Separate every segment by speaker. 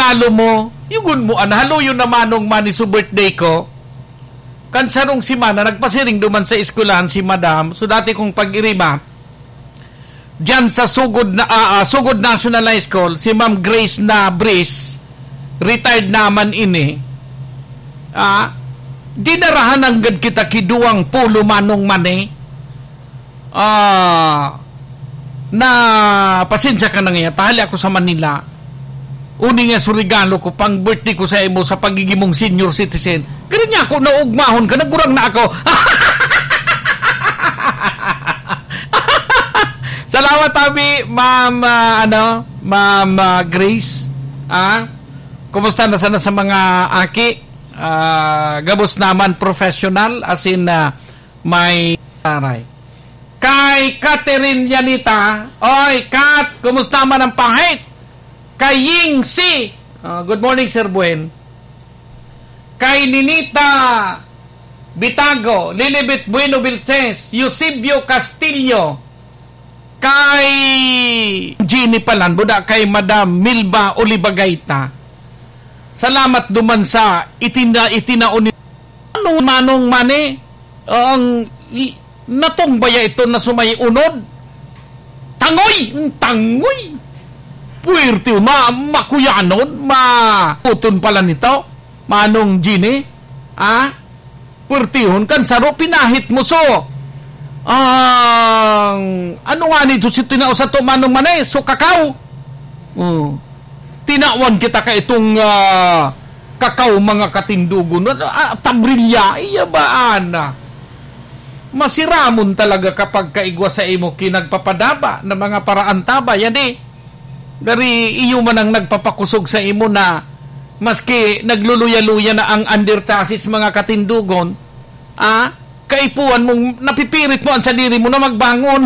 Speaker 1: regalo mo, yugun mo, halo yun naman nung mani sa birthday ko. Kansarong si Mana, nagpasiring duman sa eskwelahan si Madam. So dati kong pag-iriba, diyan sa Sugod National High School, si Ma'am Grace na Brice, retired naman ini. Dinarahan hanggang kita kiduang pulo manong mani. Na pasensya ka na ngayon, tahali ako sa Manila. Uni nga sa regalo ko, pang birthday ko sa imo sa pagiging mong senior citizen. Kaya niya ako, naugmahon ka, nagurang na ako. Salamat tabi, Ma'am, Ma'am Grace. Kumusta na sana sa mga aki? Gabos naman professional, as in, may taray. Kay Catherine Yanita, oy, Kat, kumusta man ang pahit? Kay Ying Si, good morning, Sir Buen. Kay Ninita Bitago, Lilibet Bueno Vilches, Eusebio Castillo, kay Ginny Palan, buda kay Madam Milba Olivagaita. Salamat duman sa itinaon ano manong mani ang natong baya ito na sumay unod. Tangoy puwerte makuyanon maputon pala nito manong Ginny puwertehon kan saro pinahit mo so ano nga nito si tinao sa to manong mani so kakao tinawan kita ka itong kakao mga katindugon tabrilya iya baan masiramon talaga kapag kaigwa sa imo kinagpapadaba ng mga paraan taba yan dari iyo man ang nagpapakusog sa imo na maski nagluluya-luya na ang undertasis mga katindugon kaipuan mong napipirit mo ang sadiri mo na magbangon.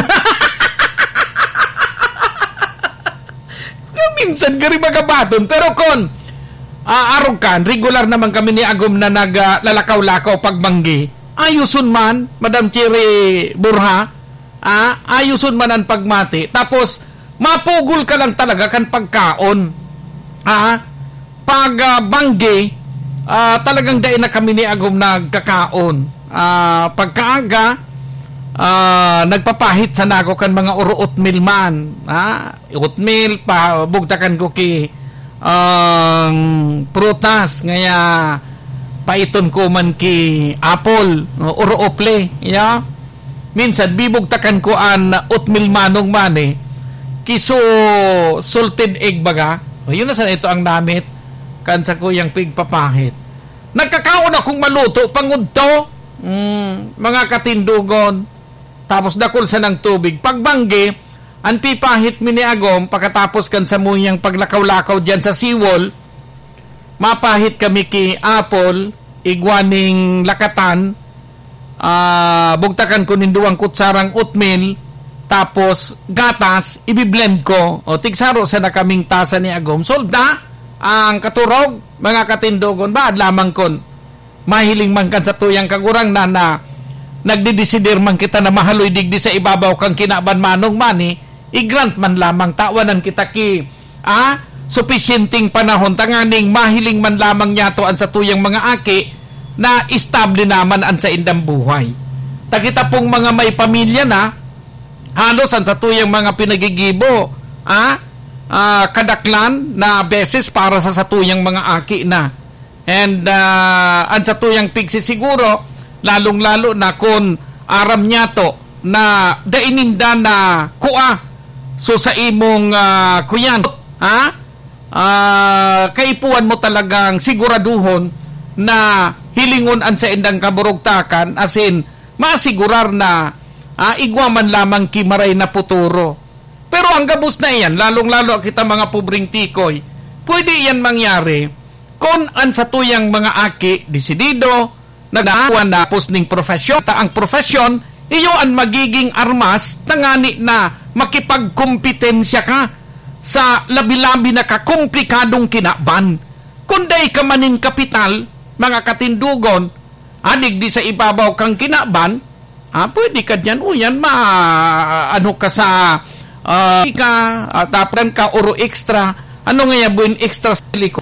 Speaker 1: Minsan ka rin magabaton pero kon arukan regular naman kami ni Agom na naglalakaw-lakaw pagbanggi. Ayusun man, Madam Cherry Burha, ayusun man ang pagmati. Tapos, mapugol ka lang talaga kan pagkaon. Pag banggi, talagang dain na kami ni Agom nagkakaon. Pagkaaga, nagpapahit sa nago kan mga oatmeal man. Oatmeal, bugtakan ko ki prutas, ngaya paiton ko man ki apple oro ople minsan bibugtakan ko an oatmeal manong mani kiso salted egg baga yun na sa ito ang namit kansa ko yung pigpapahit nagkakaon akong maluto pangudto mga katindugon tapos dakol sa ng tubig pagbanggi ang pipahit miniagom pagkatapos kansa mo yung paglakaw-lakaw dyan sa seawall mapahit kami ki apple, igwaning lakatan, bugtakan ko ninduang kutsarang oatmeal, tapos gatas, ibiblend ko. O tigsaro sa na kaming tasa ni Agom. Solda, ang katurog, mga katindogon, baad lamang kon. Mahiling man kan sa tuyang kagurang na nagdidesider man kita na mahaloy digdi sa ibabaw kang kinaban manong mani, i-grant man lamang tawanan kita ki, sufficienting panahon tanganing mahiling man lamang niyato an sa tuyang mga aki na estable naman an sa indang buhay. Takita pong mga may pamilya na halos an sa tuyang mga pinagigibo kadaklan na beses para sa tuyang mga aki na. And an sa tuyang pigsi siguro lalong-lalo na kung aram niyato na daininda na kuha so sa imong kuyan kaipuan mo talagang siguraduhon na hilingon an sa indang kaburugtakan as in masigurar na igwaman lamang kimaray na puturo. Pero ang gabos na iyan, lalong-lalo kita mga pobreng tikoy, pwede iyan mangyari kung an sa tuyang mga aki desidido nagdaawan na posning profesyon ang profesyon iyo ang magiging armas tangani na makipagkompetensya ka sa labi-labi na kakomplikadong kinaban. Kunday ka manin kapital, mga katindugon, adig di sa ibabaw kang kinaban, pwede ka dyan, yan, ano ka sa, tapran ka, oro extra, ano nga buin extra sa liko,